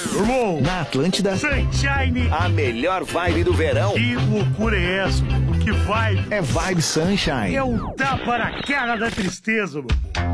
Irmão, Na Atlântida, Sunshine. A melhor vibe do verão. Que loucura é essa? Que vibe? é Vibe Sunshine. É um tapa na cara da tristeza, meu.